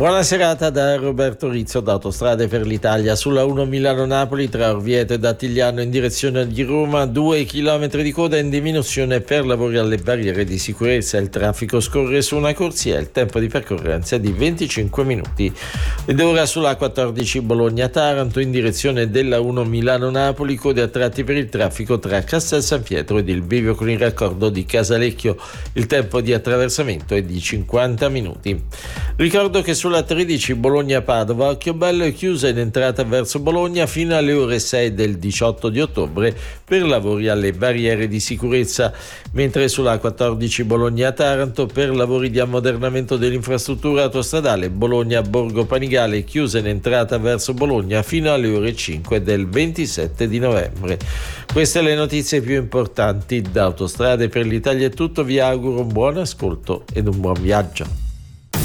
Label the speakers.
Speaker 1: Buona serata da Roberto Rizzo da Autostrade per l'Italia. Sulla 1 Milano-Napoli tra Orvieto e Dattigliano in direzione di Roma, 2 chilometri di coda in diminuzione per lavori alle barriere di sicurezza. Il traffico scorre su una corsia, il tempo di percorrenza è di 25 minuti. Ed ora sulla 14 Bologna-Taranto in direzione della 1 Milano-Napoli, code a tratti per il traffico tra Castel San Pietro ed il bivio con il raccordo di Casalecchio. Il tempo di attraversamento è di 50 minuti. Ricordo che sulla 13 Bologna-Padova, Occhiobello è chiusa in entrata verso Bologna fino alle ore 6 del 18 di ottobre per lavori alle barriere di sicurezza, mentre sulla 14 Bologna-Taranto per lavori di ammodernamento dell'infrastruttura autostradale Bologna-Borgo Panigale è chiusa in entrata verso Bologna fino alle ore 5 del 27 di novembre. Queste le notizie più importanti da Autostrade per l'Italia. È tutto, vi auguro un buon ascolto ed un buon viaggio.